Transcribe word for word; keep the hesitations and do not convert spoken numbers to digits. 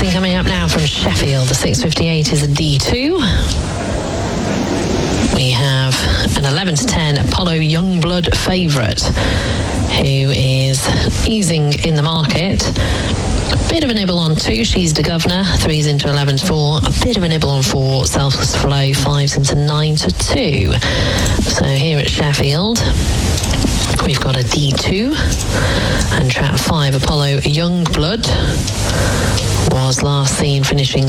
racing coming up now from Sheffield. The six fifty-eight is a D two. We have an eleven to ten Apollo Youngblood favourite, who is easing in the market. A bit of a nibble on two, she's the governor, threes into eleven to four. A bit of a nibble on four, Selfless Flow, fives into nine to two. So here at Sheffield, we've got a D two, and trap five Apollo Youngblood was last seen finishing